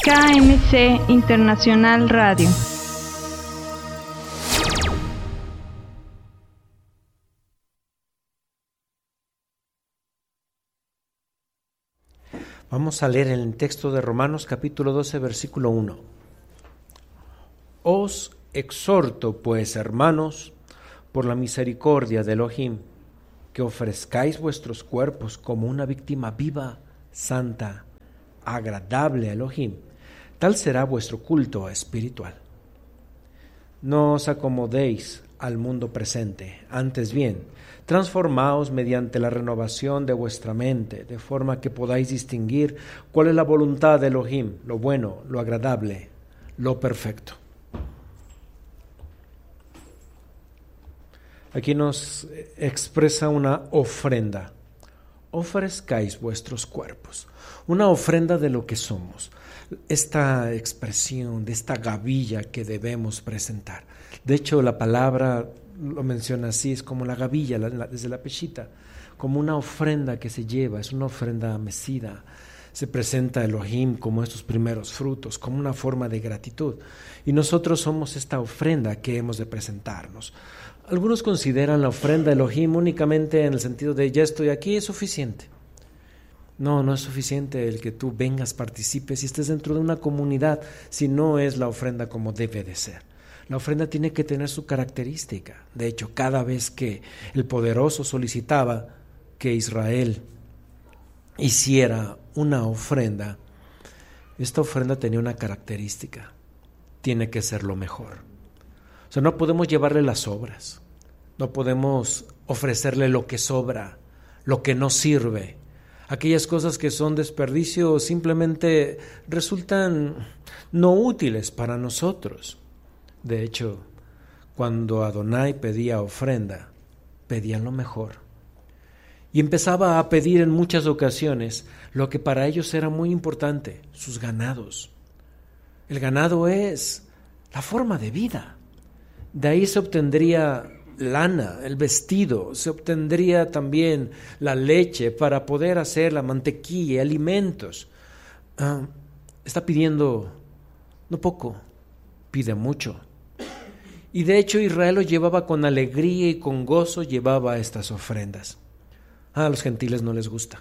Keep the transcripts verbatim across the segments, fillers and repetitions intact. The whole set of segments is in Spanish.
K M C Internacional Radio. Vamos a leer el texto de Romanos capítulo doce, versículo uno. Os exhorto, pues, hermanos, por la misericordia de Elohim, que ofrezcáis vuestros cuerpos como una víctima viva, santa, agradable a Elohim. Tal será vuestro culto espiritual. No os acomodéis al mundo presente, antes bien, transformaos mediante la renovación de vuestra mente, de forma que podáis distinguir cuál es la voluntad de Elohim, lo bueno, lo agradable, lo perfecto. Aquí nos expresa una ofrenda. Ofrezcáis vuestros cuerpos, una ofrenda de lo que somos. Esta expresión de esta gavilla que debemos presentar. De hecho, la palabra lo menciona así, es como la gavilla, la, la, desde la pechita, como una ofrenda que se lleva, es una ofrenda mecida. Se presenta a Elohim como estos primeros frutos, como una forma de gratitud. Y nosotros somos esta ofrenda que hemos de presentarnos. Algunos consideran la ofrenda a Elohim únicamente en el sentido de ya estoy aquí, es suficiente. No, no es suficiente el que tú vengas, participes y estés dentro de una comunidad, si no es la ofrenda como debe de ser. La ofrenda tiene que tener su característica. De hecho, cada vez que el poderoso solicitaba que Israel hiciera una ofrenda, esta ofrenda tenía una característica. Tiene que ser lo mejor. O sea, no podemos llevarle las obras, no podemos ofrecerle lo que sobra, lo que no sirve. Aquellas cosas que son desperdicio simplemente resultan no útiles para nosotros. De hecho, cuando Adonai pedía ofrenda, pedía lo mejor. Y empezaba a pedir en muchas ocasiones lo que para ellos era muy importante, sus ganados. El ganado es la forma de vida. De ahí se obtendría lana, el vestido, se obtendría también la leche para poder hacer la mantequilla, alimentos. Uh, está pidiendo no poco, pide mucho. Y de hecho Israel lo llevaba con alegría y con gozo, llevaba estas ofrendas. A los gentiles no les gusta.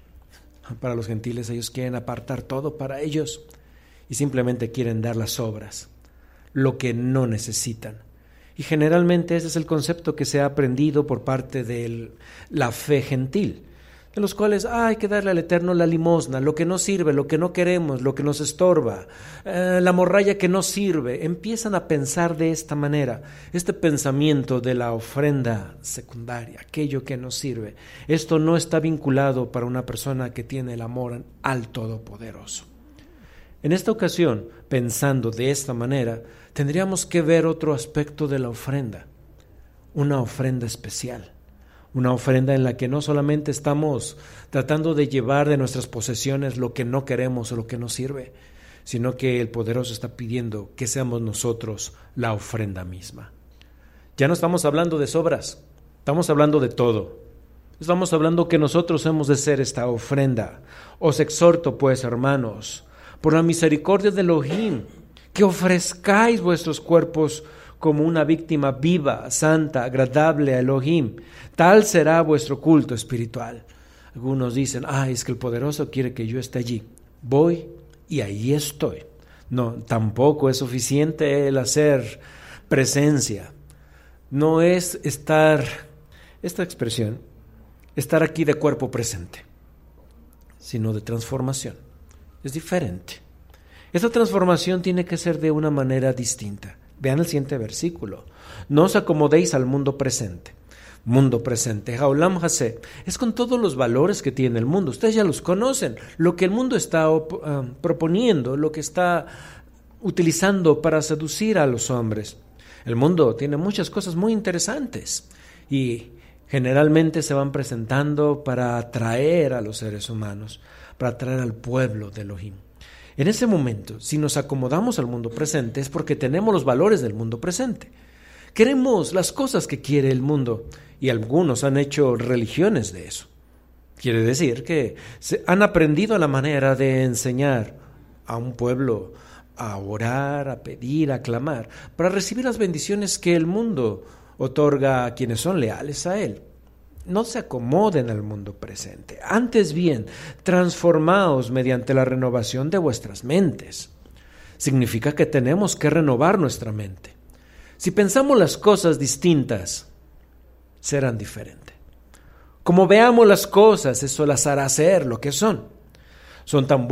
Para los gentiles ellos quieren apartar todo para ellos y simplemente quieren dar las obras, lo que no necesitan. Y generalmente ese es el concepto que se ha aprendido por parte de la fe gentil, de los cuales ah, hay que darle al Eterno la limosna, lo que no sirve, lo que no queremos, lo que nos estorba, eh, la morralla que no sirve. Empiezan a pensar de esta manera, este pensamiento de la ofrenda secundaria, aquello que no sirve. Esto no está vinculado para una persona que tiene el amor al Todopoderoso. En esta ocasión, pensando de esta manera, tendríamos que ver otro aspecto de la ofrenda, una ofrenda especial, una ofrenda en la que no solamente estamos tratando de llevar de nuestras posesiones lo que no queremos o lo que no sirve, sino que el Poderoso está pidiendo que seamos nosotros la ofrenda misma. Ya no estamos hablando de sobras, estamos hablando de todo. Estamos hablando que nosotros hemos de ser esta ofrenda. Os exhorto, pues, hermanos, por la misericordia de Elohim, que ofrezcáis vuestros cuerpos como una víctima viva, santa, agradable a Elohim. Tal será vuestro culto espiritual. Algunos dicen, ah, es que el Poderoso quiere que yo esté allí. Voy y ahí estoy. No, tampoco es suficiente el hacer presencia. No es estar, esta expresión, estar aquí de cuerpo presente, sino de transformación. Es diferente. Esta transformación tiene que ser de una manera distinta. Vean el siguiente versículo. No os acomodéis al mundo presente. Mundo presente, Haolam Hase, es con todos los valores que tiene el mundo. Ustedes ya los conocen. Lo que el mundo está uh, proponiendo, lo que está utilizando para seducir a los hombres. El mundo tiene muchas cosas muy interesantes y generalmente se van presentando para atraer a los seres humanos, para atraer al pueblo de Elohim. En ese momento, si nos acomodamos al mundo presente, es porque tenemos los valores del mundo presente. Queremos las cosas que quiere el mundo, y algunos han hecho religiones de eso. Quiere decir que se han aprendido la manera de enseñar a un pueblo a orar, a pedir, a clamar, para recibir las bendiciones que el mundo otorga a quienes son leales a él. No se acomoden al mundo presente, antes bien, transformaos mediante la renovación de vuestras mentes. Significa que tenemos que renovar nuestra mente. Si pensamos las cosas distintas, serán diferentes. Como veamos las cosas, eso las hará ser lo que son. Son tan